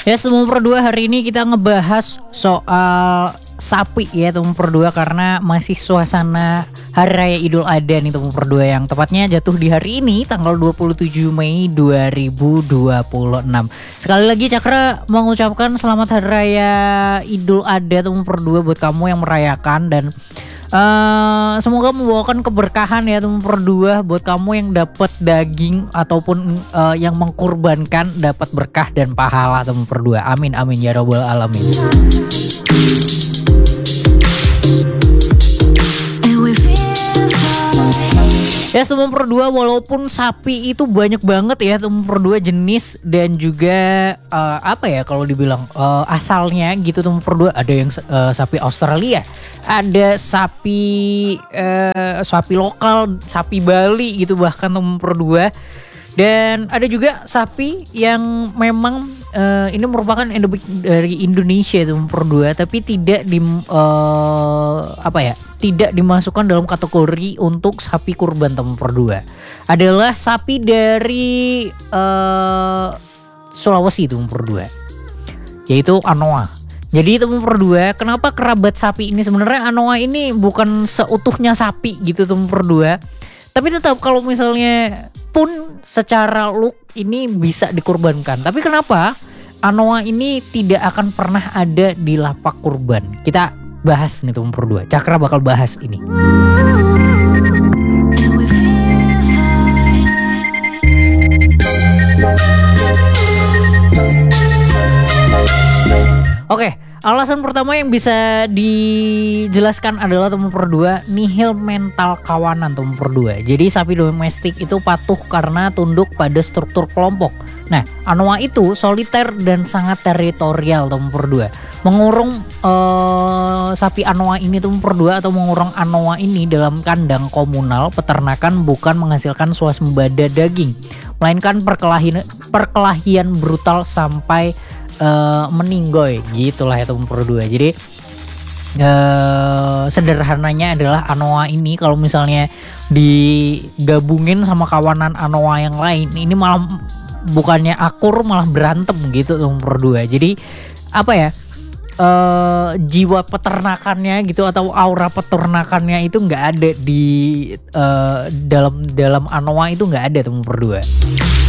Ya, teman berdua, hari ini kita ngebahas soal sapi ya teman berdua, karena masih suasana Hari Raya Idul Adha nih teman berdua, yang tepatnya jatuh di hari ini tanggal 27 Mei 2026. Sekali lagi Cakra mengucapkan selamat Hari Raya Idul Adha teman berdua buat kamu yang merayakan, dan semoga membawakan keberkahan ya teman berdua buat kamu yang dapat daging ataupun yang mengkurbankan dapat berkah dan pahala teman berdua. Amin amin ya robbal alamin. Ya teman berdua, walaupun sapi itu banyak banget ya teman berdua jenis dan juga apa ya kalau dibilang asalnya gitu teman berdua, ada yang sapi Australia, ada sapi lokal, sapi Bali gitu bahkan teman berdua. Dan ada juga sapi yang memang ini merupakan endemik dari Indonesia teman berdua, tapi tidak tidak dimasukkan dalam kategori untuk sapi kurban teman berdua. Adalah sapi dari Sulawesi teman berdua, yaitu Anoa. Jadi teman berdua, kenapa kerabat sapi ini sebenarnya Anoa ini bukan seutuhnya sapi gitu teman berdua, tapi tetap kalau misalnya pun secara look ini bisa dikurbankan. Tapi kenapa Anoa ini tidak akan pernah ada di lapak kurban? Kita bahas nih teman berdua. Cakra bakal bahas ini. Oke, alasan pertama yang bisa dijelaskan adalah teman berdua, nihil mental kawanan teman berdua. Jadi sapi domestik itu patuh karena tunduk pada struktur kelompok. Nah, Anoa itu soliter dan sangat teritorial teman berdua. Mengurung sapi Anoa ini teman berdua, atau mengurung Anoa ini dalam kandang komunal peternakan bukan menghasilkan swasembada daging, melainkan perkelahian brutal sampai meninggoy gitulah ya teman berdua. Jadi sederhananya adalah Anoa ini kalau misalnya digabungin sama kawanan Anoa yang lain, ini malah bukannya akur malah berantem gitu teman berdua. Jadi apa ya, jiwa peternakannya gitu atau aura peternakannya itu nggak ada di dalam Anoa, itu nggak ada teman berdua.